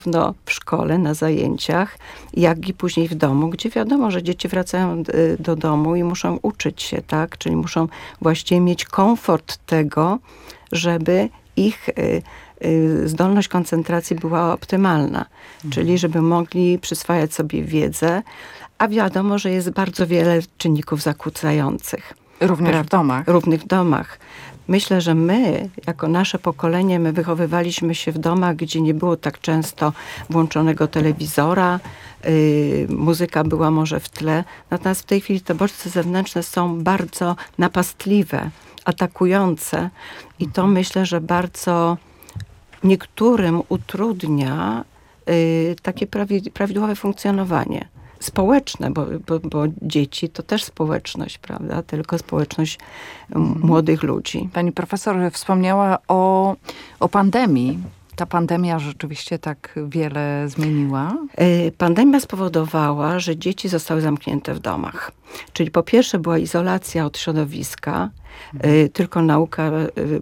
zarówno w szkole, na zajęciach, jak i później w domu, gdzie wiadomo, że dzieci wracają do domu i muszą uczyć się, tak? Czyli muszą właściwie mieć komfort tego, żeby ich zdolność koncentracji była optymalna. Czyli żeby mogli przyswajać sobie wiedzę, a wiadomo, że jest bardzo wiele czynników zakłócających. Również w domach. Równych w domach. Myślę, że my, jako nasze pokolenie, my wychowywaliśmy się w domach, gdzie nie było tak często włączonego telewizora, muzyka była może w tle. Natomiast w tej chwili te bodźce zewnętrzne są bardzo napastliwe, atakujące i to myślę, że bardzo niektórym utrudnia takie prawidłowe funkcjonowanie. Społeczne, bo dzieci to też społeczność, prawda? Tylko społeczność młodych ludzi. Pani profesor wspomniała o pandemii. Ta pandemia rzeczywiście tak wiele zmieniła? Pandemia spowodowała, że dzieci zostały zamknięte w domach. Czyli po pierwsze była izolacja od środowiska, tylko nauka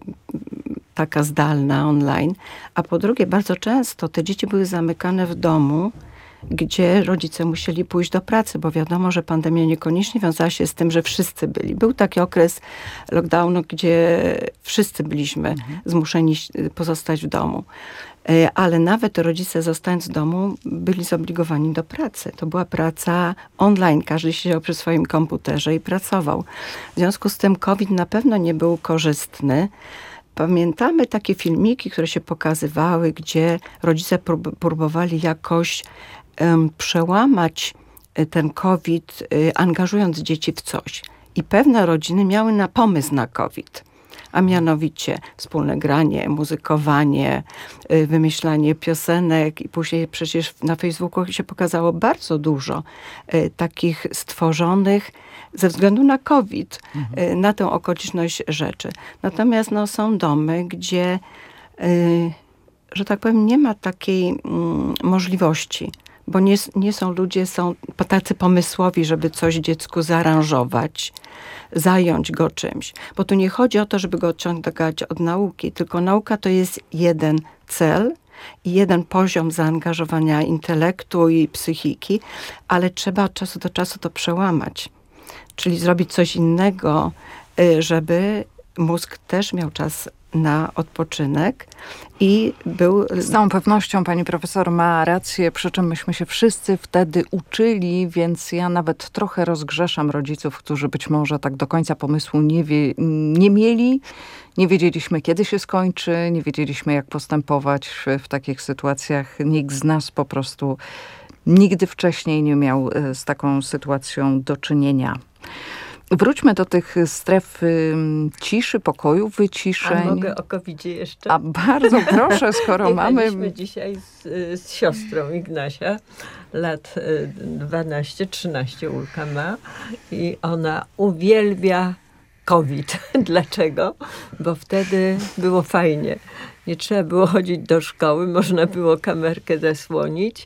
taka zdalna, online, a po drugie bardzo często te dzieci były zamykane w domu, gdzie rodzice musieli pójść do pracy, bo wiadomo, że pandemia niekoniecznie wiązała się z tym, że wszyscy byli. Był taki okres lockdownu, gdzie wszyscy byliśmy zmuszeni pozostać w domu. Ale nawet rodzice, zostając w domu, byli zobligowani do pracy. To była praca online. Każdy siedział przy swoim komputerze i pracował. W związku z tym COVID na pewno nie był korzystny. Pamiętamy takie filmiki, które się pokazywały, gdzie rodzice próbowali jakoś przełamać ten COVID, angażując dzieci w coś. I pewne rodziny miały pomysł na COVID. A mianowicie wspólne granie, muzykowanie, wymyślanie piosenek i później przecież na Facebooku się pokazało bardzo dużo takich stworzonych ze względu na COVID, na tę okoliczność rzeczy. Natomiast są domy, gdzie, że tak powiem, nie ma takiej możliwości, bo nie są ludzie, są tacy pomysłowi, żeby coś dziecku zaaranżować, zająć go czymś. Bo tu nie chodzi o to, żeby go odciągać od nauki, tylko nauka to jest jeden cel i jeden poziom zaangażowania intelektu i psychiki, ale trzeba od czasu do czasu to przełamać. Czyli zrobić coś innego, żeby mózg też miał czas na odpoczynek i był... Z całą pewnością pani profesor ma rację, przy czym myśmy się wszyscy wtedy uczyli, więc ja nawet trochę rozgrzeszam rodziców, którzy być może tak do końca pomysłu nie mieli. Nie wiedzieliśmy, kiedy się skończy, nie wiedzieliśmy, jak postępować w takich sytuacjach. Nikt z nas po prostu nigdy wcześniej nie miał z taką sytuacją do czynienia. Wróćmy do tych stref ciszy, pokoju, wyciszeń. A mogę o COVID-zie jeszcze? A bardzo proszę, skoro mamy... Jechaliśmy dzisiaj z siostrą Ignasia, lat 12-13 Ulka ma i ona uwielbia COVID. Dlaczego? Bo wtedy było fajnie. Nie trzeba było chodzić do szkoły, można było kamerkę zasłonić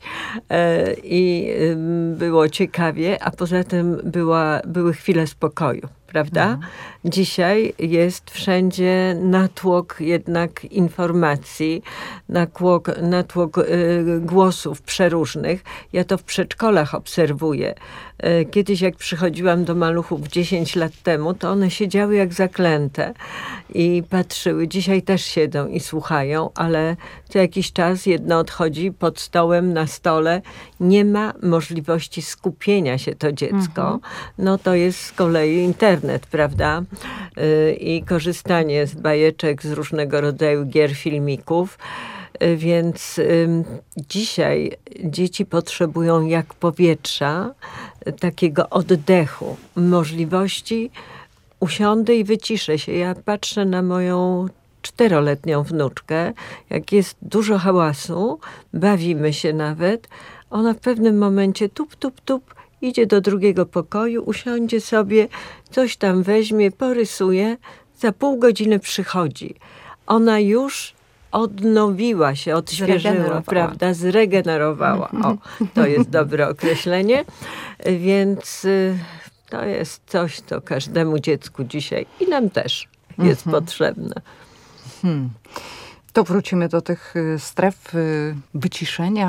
i było ciekawie, a poza tym były chwile spokoju, prawda? Dzisiaj jest wszędzie natłok jednak informacji, natłok głosów przeróżnych. Ja to w przedszkolach obserwuję. Kiedyś jak przychodziłam do maluchów 10 lat temu, to one siedziały jak zaklęte i patrzyły. Dzisiaj też siedzą i słuchają, ale co jakiś czas jedno odchodzi pod stołem, na stole. Nie ma możliwości skupienia się to dziecko. No to jest z kolei internet, prawda? I korzystanie z bajeczek, z różnego rodzaju gier, filmików. Więc dzisiaj dzieci potrzebują jak powietrza, takiego oddechu, możliwości usiądę i wyciszę się. Ja patrzę na moją 4-letnią wnuczkę, jak jest dużo hałasu, bawimy się nawet, ona w pewnym momencie tup, tup, tup, idzie do drugiego pokoju, usiądzie sobie, coś tam weźmie, porysuje, za pół godziny przychodzi. Ona już odnowiła się, odświeżyła, prawda? Zregenerowała. O, to jest dobre określenie. Więc to jest coś, co każdemu dziecku dzisiaj i nam też jest potrzebne. To wrócimy do tych stref wyciszenia.